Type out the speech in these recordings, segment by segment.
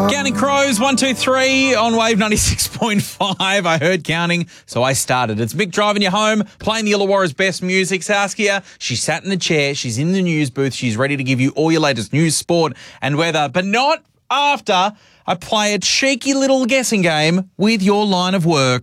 Counting Crows, 1, 2, 3 on Wave 96.5. I heard counting, so I started. It's Mick driving you home, playing the Illawarra's best music. Saskia, she sat in the chair, she's in the news booth, she's ready to give you all your latest news, sport and weather, but not after I play a cheeky little guessing game with your line of work.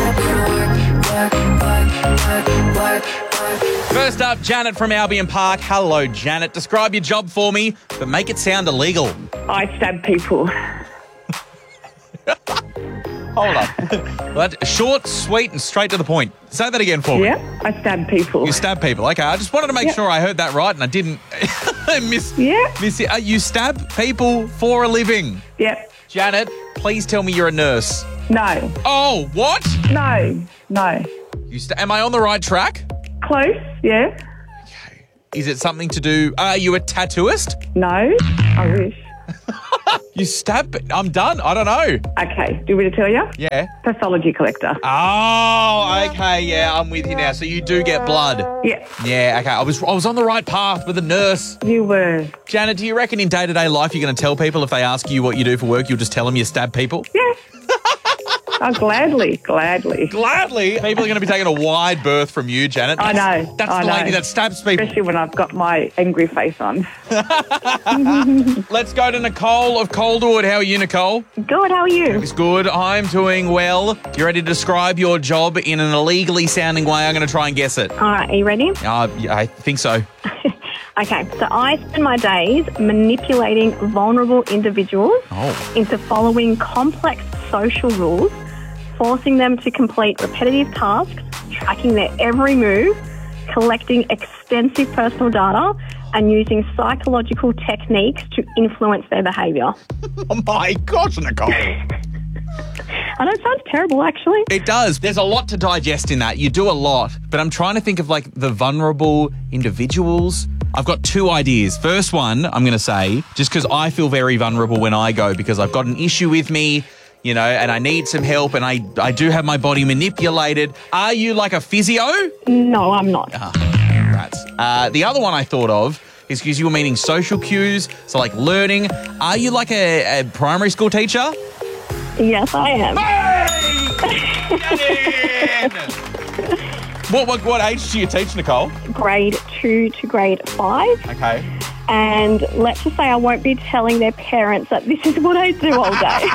First up, Janet from Albion Park. Hello, Janet. Describe your job for me, but make it sound illegal. I stab people. Hold on. That's short, sweet, and straight to the point. Say that again for me. Yeah, I stab people. You stab people. Okay, I just wanted to make sure I heard that right and I didn't miss it. You stab people for a living. Yep. Janet, please tell me you're a nurse. No. Oh, what? No. Am I on the right track? Close, yeah. Okay. Is it something to do... Are you a tattooist? No, I wish. You stab... I'm done. I don't know. Okay, do you want me to tell you? Yeah. Pathology collector. Oh, okay, yeah, I'm with you now. So you do get blood? Yeah. Yeah, okay. I was on the right path with a nurse. You were. Janet, do you reckon in day-to-day life you're going to tell people if they ask you what you do for work, you'll just tell them you stab people? Yeah. Oh, gladly. Gladly? People are going to be taking a wide berth from you, Janet. I know. That's the lady that stabs people. Especially when I've got my angry face on. Let's go to Nicole of Calderwood. How are you, Nicole? Good, how are you? It's good. I'm doing well. You ready to describe your job in an illegally sounding way? I'm going to try and guess it. All right, are you ready? Yeah, I think so. Okay, so I spend my days manipulating vulnerable individuals into following complex social rules, forcing them to complete repetitive tasks, tracking their every move, collecting extensive personal data, and using psychological techniques to influence their behaviour. Oh my gosh, Nicole. I know it sounds terrible, actually. It does. There's a lot to digest in that. You do a lot. But I'm trying to think of, like, the vulnerable individuals. I've got two ideas. First one, I'm going to say, just because I feel very vulnerable when I go because I've got an issue with me, you know, and I need some help and I do have my body manipulated. Are you like a physio? No, I'm not. Rats. The other one I thought of is because you were meaning social cues, so like learning. Are you like a primary school teacher? Yes, I am. Hey! What age do you teach, Nicole? Grade 2 to grade 5. Okay. And let's just say I won't be telling their parents that this is what I do all day.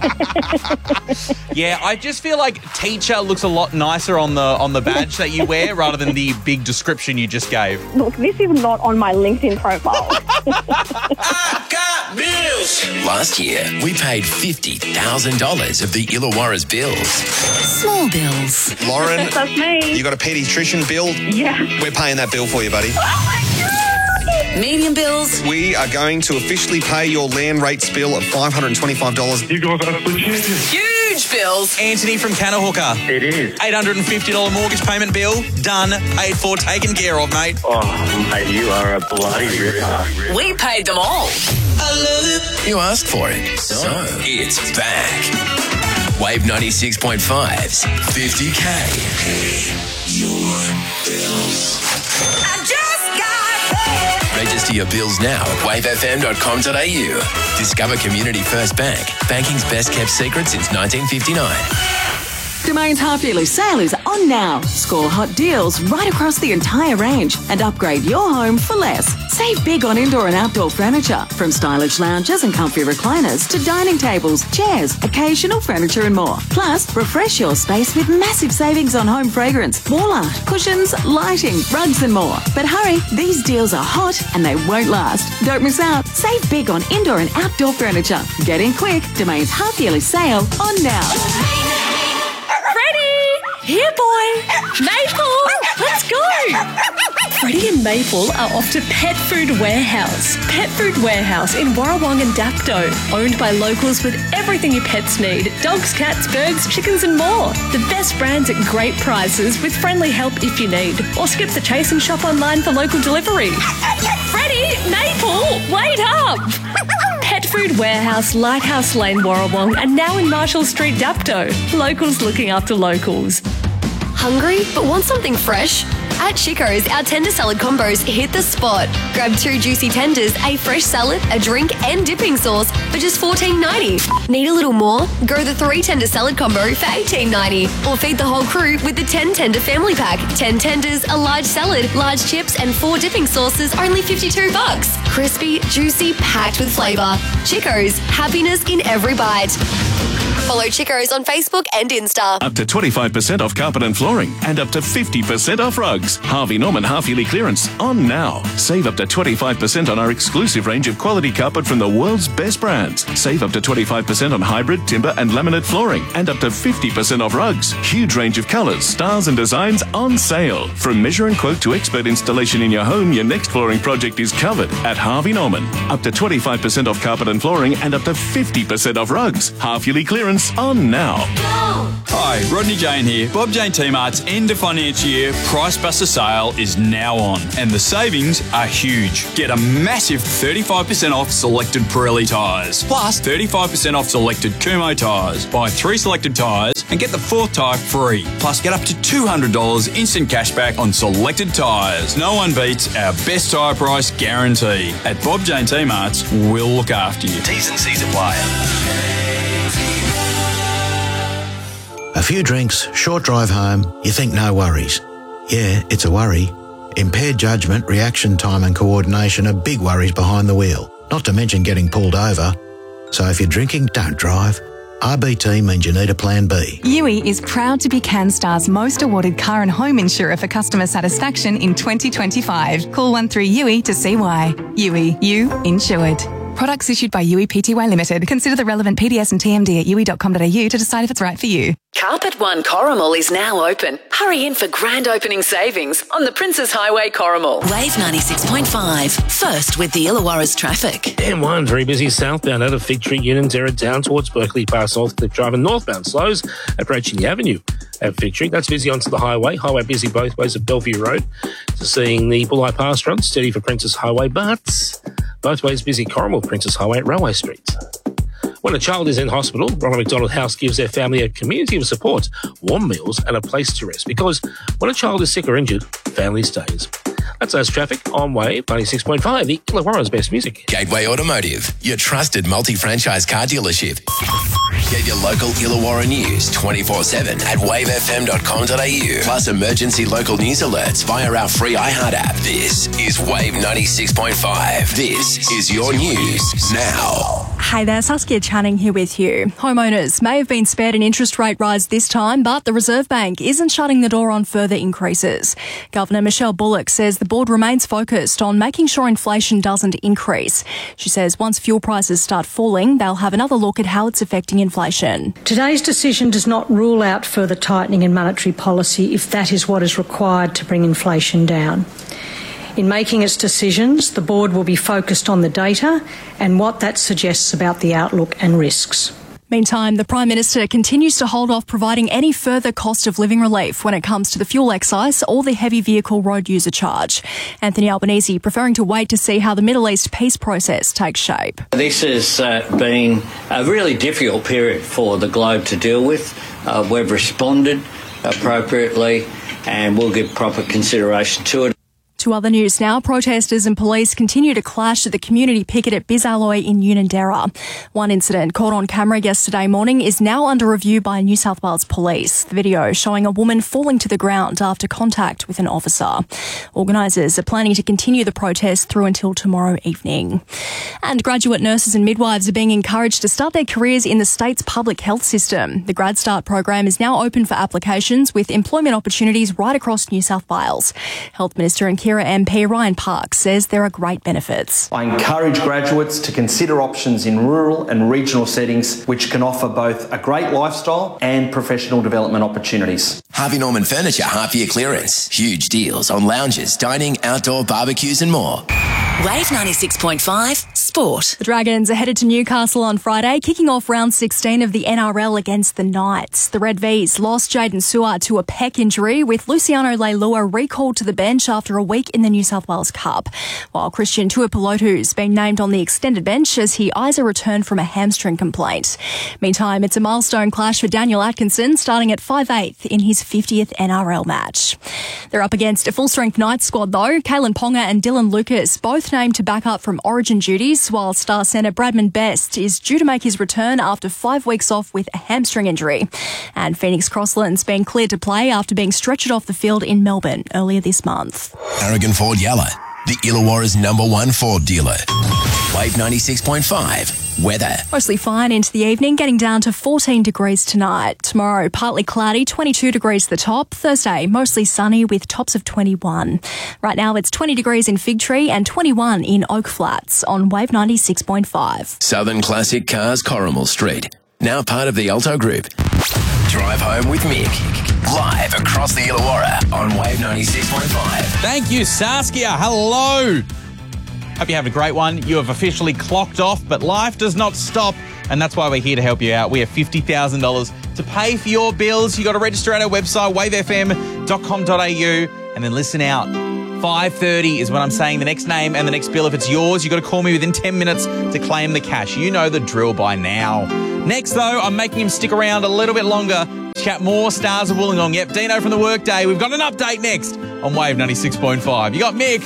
Yeah, I just feel like teacher looks a lot nicer on the badge that you wear rather than the big description you just gave. Look, this is not on my LinkedIn profile. I got bills. Last year, we paid $50,000 of the Illawarra's bills. Small bills. Lauren, That's me. you got a paediatrician bill? Yeah. We're paying that bill for you, buddy. Medium bills. We are going to officially pay your land rates bill at $525. You guys are legit. Huge bills. Anthony from Canahooker. It is. $850 mortgage payment bill. Done. Paid for. Taken care of, mate. Oh, mate, you are a bloody ripper. We paid them all. I love it. You asked for it. So it's back. Wave 96.5's 50K. Your bills. I just got paid. Register your bills now at wavefm.com.au. Discover Community First Bank. Banking's best kept secret since 1959. Domain's half-yearly sale is on now. Score hot deals right across the entire range and upgrade your home for less. Save big on indoor and outdoor furniture, from stylish lounges and comfy recliners to dining tables, chairs, occasional furniture and more. Plus, refresh your space with massive savings on home fragrance, wall art, cushions, lighting, rugs and more. But hurry, these deals are hot and they won't last. Don't miss out. Save big on indoor and outdoor furniture. Get in quick. Domain's half-yearly sale on now. Here, boy. Maple, let's go. Freddie and Maple are off to Pet Food Warehouse. Pet Food Warehouse in Warrawong and Dapto. Owned by locals with everything your pets need. Dogs, cats, birds, chickens and more. The best brands at great prices with friendly help if you need. Or skip the chase and shop online for local delivery. Freddie, Maple, wait up. Pet Food Warehouse, Lighthouse Lane, Warrawong, and now in Marshall Street, Dapto. Locals looking after locals. Hungry but want something fresh? At Chico's, our tender salad combos hit the spot. Grab 2 juicy tenders, a fresh salad, a drink, and dipping sauce for just $14.90. Need a little more? Go the 3 tender salad combo for $18.90. Or feed the whole crew with the 10 tender family pack. 10 tenders, a large salad, large chips, and 4 dipping sauces, only $52. Crispy, juicy, packed with flavour. Chico's, happiness in every bite. Follow Chico's on Facebook and Insta. Up to 25% off carpet and flooring and up to 50% off rugs. Harvey Norman half-yearly clearance on now. Save up to 25% on our exclusive range of quality carpet from the world's best brands. Save up to 25% on hybrid, timber and laminate flooring and up to 50% off rugs. Huge range of colours, styles and designs on sale. From measure and quote to expert installation in your home, your next flooring project is covered at Harvey Norman. Up to 25% off carpet and flooring and up to 50% off rugs. Half-yearly clearance on now. Hi, Rodney Jane here. Bob Jane T-Mart's end of financial year Price Buster sale is now on and the savings are huge. Get a massive 35% off selected Pirelli tyres, plus 35% off selected Kumho tyres. Buy 3 selected tyres and get the 4th tyre free. Plus get up to $200 instant cashback on selected tyres. No one beats our best tyre price guarantee. At Bob Jane T-Mart's, we'll look after you. T's and C's apply. A few drinks, short drive home, you think no worries. Yeah, it's a worry. Impaired judgment, reaction time and coordination are big worries behind the wheel, not to mention getting pulled over. So if you're drinking, don't drive. RBT means you need a plan B. Yui is proud to be CanStar's most awarded car and home insurer for customer satisfaction in 2025. Call 13Yui to see why. Yui, you insured. Products issued by Yui Pty Limited. Consider the relevant PDS and TMD at yui.com.au to decide if it's right for you. Carpet One Corrimal is now open. Hurry in for grand opening savings on the Princes Highway Corrimal. Wave 96.5. First with the Illawarra's traffic. M1 very busy southbound out of Fig Tree, Unanderra down towards Berkeley past Northcliffe Drive and northbound slows approaching the avenue at Fig Tree. That's busy onto the highway. Highway busy both ways at Bellevue Road. So seeing the Bulleye Pass run steady for Princes Highway, but both ways busy Corrimal Princes Highway at Railway Street. When a child is in hospital, Ronald McDonald House gives their family a community of support, warm meals and a place to rest. Because when a child is sick or injured, family stays. That's us traffic on Wave 96.5, the Illawarra's best music. Gateway Automotive, your trusted multi-franchise car dealership. Get your local Illawarra news 24/7 at wavefm.com.au. Plus emergency local news alerts via our free iHeart app. This is Wave 96.5. This is your news now. Hey there, Saskia Channing here with you. Homeowners may have been spared an interest rate rise this time, but the Reserve Bank isn't shutting the door on further increases. Governor Michelle Bullock says the board remains focused on making sure inflation doesn't increase. She says once fuel prices start falling, they'll have another look at how it's affecting inflation. Today's decision does not rule out further tightening in monetary policy if that is what is required to bring inflation down. In making its decisions, the board will be focused on the data and what that suggests about the outlook and risks. Meantime, the Prime Minister continues to hold off providing any further cost of living relief when it comes to the fuel excise or the heavy vehicle road user charge. Anthony Albanese preferring to wait to see how the Middle East peace process takes shape. This has been a really difficult period for the globe to deal with. We've responded appropriately and we'll give proper consideration to it. To other news now, protesters and police continue to clash at the community picket at Bizalloy in Unanderra. One incident caught on camera yesterday morning is now under review by New South Wales Police. The video showing a woman falling to the ground after contact with an officer. Organisers are planning to continue the protest through until tomorrow evening. And graduate nurses and midwives are being encouraged to start their careers in the state's public health system. The Grad Start program is now open for applications with employment opportunities right across New South Wales. Health Minister and Kira MP Ryan Parks says there are great benefits. I encourage graduates to consider options in rural and regional settings which can offer both a great lifestyle and professional development opportunities. Harvey Norman Furniture half-year clearance. Huge deals on lounges, dining, outdoor barbecues and more. Wave 96.5 Sport. The Dragons are headed to Newcastle on Friday, kicking off round 16 of the NRL against the Knights. The Red Vs lost Jaden Su'A to a pec injury, with Luciano Leilua recalled to the bench after a week week in the New South Wales Cup, while Christian Tuipulotu's been named on the extended bench as he eyes a return from a hamstring complaint. Meantime, it's a milestone clash for Daniel Atkinson, starting at 5/8 in his 50th NRL match. They're up against a full-strength Knights squad though. Kalen Ponga and Dylan Lucas both named to back up from Origin duties, while star centre Bradman Best is due to make his return after 5 weeks off with a hamstring injury. And Phoenix Crossland's been cleared to play after being stretchered off the field in Melbourne earlier this month. Aragon Ford Yalla, the Illawarra's #1 Ford dealer. Wave 96.5. Weather. Mostly fine into the evening, getting down to 14 degrees tonight. Tomorrow, partly cloudy, 22 degrees the top. Thursday, mostly sunny with tops of 21. Right now, it's 20 degrees in Fig Tree and 21 in Oak Flats on Wave 96.5. Southern Classic Cars, Corrimal Street. Now part of the Alto Group. Drive home with Mick. Live across the Illawarra on Wave 96.5. Thank you, Saskia. Hello. Hope you're having a great one. You have officially clocked off, but life does not stop, and that's why we're here to help you out. We have $50,000 to pay for your bills. You got to register at our website, wavefm.com.au, and then listen out. 5:30 is when I'm saying the next name and the next bill. If it's yours, you got to call me within 10 minutes to claim the cash. You know the drill by now. Next, though, I'm making him stick around a little bit longer. Chat more Stars of Wollongong. Yep, Dino from the Workday. We've got an update next on Wave 96.5. You got Mick.